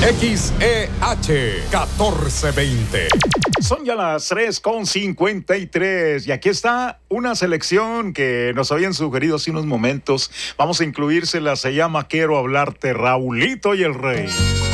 XEH 1420. Son ya las 3:53 y aquí está una selección que nos habían sugerido hace unos momentos. Vamos a incluírsela, se llama Quiero Hablarte, Raulito y el Rey.